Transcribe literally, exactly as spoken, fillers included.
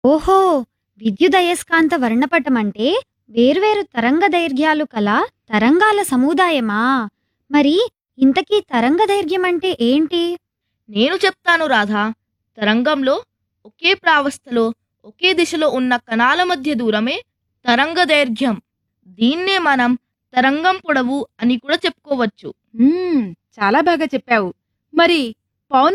ఓహో! విద్యుదయస్కాంత వర్ణపటం అంటే వేర్వేరు తరంగ దైర్ఘ్యాలు కల తరంగాల సముదాయమా? మరి ఇంతకీ తరంగ దైర్ఘ్యం అంటే ఏంటి? నేను చెప్తాను రాధా. తరంగంలో ఒకే ప్రావస్థలో ఒకే దిశలో ఉన్న కణాల మధ్య దూరమే తరంగ దైర్ఘ్యం. దీన్నే మనం తరంగం పొడవు అని కూడా చెప్పుకోవచ్చు. మ్మ్, చాలా బాగా చెప్పావు. మరి పౌన